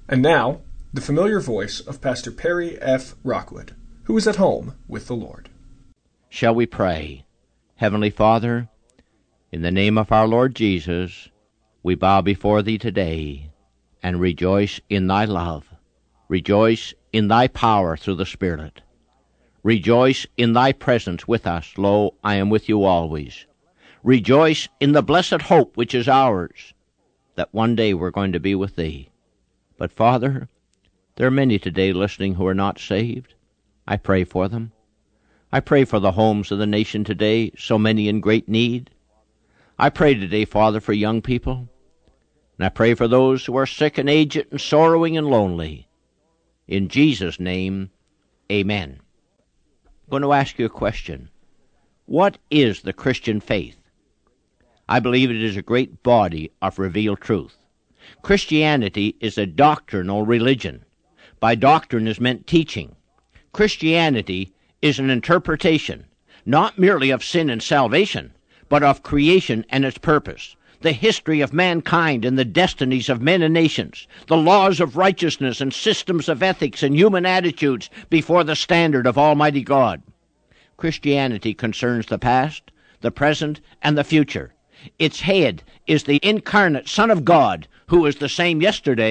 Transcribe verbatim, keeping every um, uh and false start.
And now, the familiar voice of Pastor Perry F. Rockwood, who is at home with the Lord. Shall we pray? Heavenly Father, in the name of our Lord Jesus, we bow before Thee today and rejoice in Thy love. Rejoice in Thy power through the Spirit. Rejoice in Thy presence with us. Lo, I am with you always. Rejoice in the blessed hope which is ours, that one day we're going to be with Thee. But, Father, there are many today listening who are not saved. I pray for them. I pray for the homes of the nation today, so many in great need. I pray today, Father, for young people. And I pray for those who are sick and aged and sorrowing and lonely. In Jesus' name, amen. I'm going to ask you a question. What is the Christian faith? I believe it is a great body of revealed truth. Christianity is a doctrinal religion. By doctrine is meant teaching. Christianity is an interpretation, not merely of sin and salvation, but of creation and its purpose, the history of mankind and the destinies of men and nations, the laws of righteousness and systems of ethics and human attitudes before the standard of Almighty God. Christianity concerns the past, the present, and the future. Its head is the incarnate Son of God, who is the same yesterday,